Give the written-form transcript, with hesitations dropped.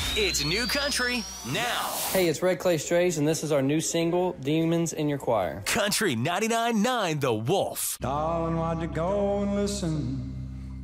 It's New Country now. Hey, it's Red Clay Strays, and this is our new single, Demons in Your Choir. Country 99.9 The Wolf. Darling, why'd you go and listen